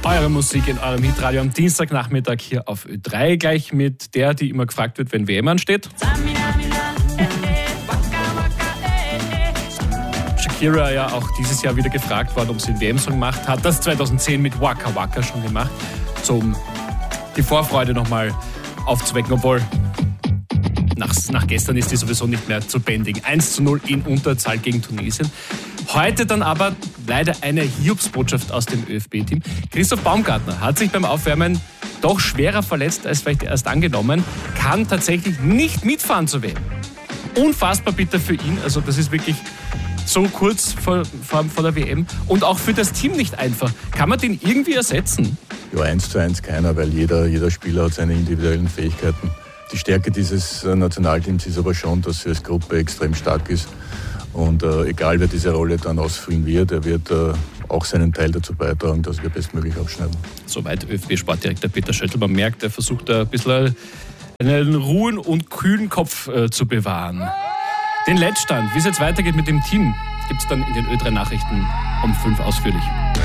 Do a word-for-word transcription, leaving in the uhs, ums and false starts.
Eure Musik in eurem Hitradio am Dienstagnachmittag hier auf Ö drei, gleich mit der, die immer gefragt wird, wenn W M ansteht. Shakira ja auch dieses Jahr wieder gefragt worden, ob sie einen W M-Song gemacht hat. Das zweitausendzehn mit Waka Waka schon gemacht, so um die Vorfreude nochmal aufzuwecken, obwohl nach, nach gestern ist die sowieso nicht mehr zu bändigen. eins zu null in Unterzahl gegen Tunesien. Heute dann aber leider eine Hiobsbotschaft aus dem ÖFB-Team. Christoph Baumgartner hat sich beim Aufwärmen doch schwerer verletzt als vielleicht erst angenommen, kann tatsächlich nicht mitfahren zur W M. Unfassbar bitter für ihn, also das ist wirklich so kurz vor, vor, vor der W M und auch für das Team nicht einfach. Kann man den irgendwie ersetzen? Ja, eins zu eins keiner, weil jeder, jeder Spieler hat seine individuellen Fähigkeiten. Die Stärke dieses Nationalteams ist aber schon, dass sie als Gruppe extrem stark ist. Und äh, egal, wer diese Rolle dann ausfüllen wird, er wird äh, auch seinen Teil dazu beitragen, dass wir bestmöglich abschneiden. Soweit ÖFB-Sportdirektor Peter Schöttl. Man merkt, er versucht da ein bisschen einen ruhen und kühlen Kopf äh, zu bewahren. Den Letztstand, wie es jetzt weitergeht mit dem Team, gibt es dann in den Ö drei Nachrichten um fünf ausführlich.